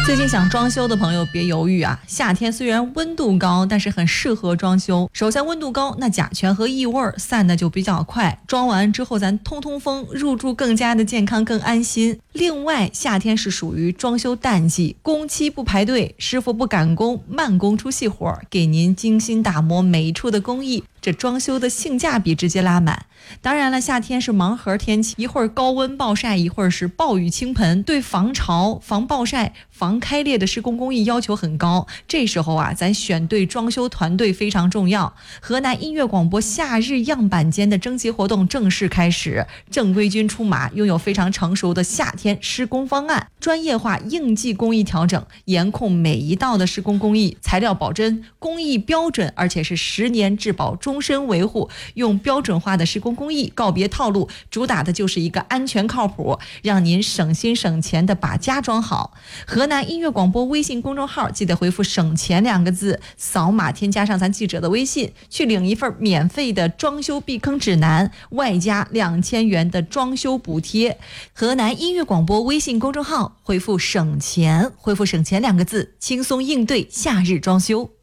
最近想装修的朋友别犹豫啊，夏天虽然温度高，但是很适合装修。首先温度高，那甲醛和异味散的就比较快，装完之后咱通通风，入住更加的健康更安心。另外夏天是属于装修淡季，工期不排队，师傅不赶工，慢工出细活，给您精心打磨每一处的工艺，这装修的性价比直接拉满。当然了，夏天是盲盒天气，一会儿高温暴晒，一会儿是暴雨倾盆，对防潮、防暴晒、防开裂的施工工艺要求很高。这时候啊，咱选对装修团队非常重要。河南音乐广播夏日样板间的征集活动正式开始，正规军出马，拥有非常成熟的夏天施工方案，专业化应季工艺调整，严控每一道的施工工艺，材料保真，工艺标准，而且是10年质保，终身维护，用标准化的施工工艺，告别套路，主打的就是一个安全靠谱，让您省心省钱的把家装好。河南音乐广播微信公众号记得回复省钱2个字，扫码添加上咱记者的微信，去领一份免费的装修避坑指南，外加2000元的装修补贴。河南音乐广播微信公众号回复省钱，回复省钱2个字，轻松应对夏日装修。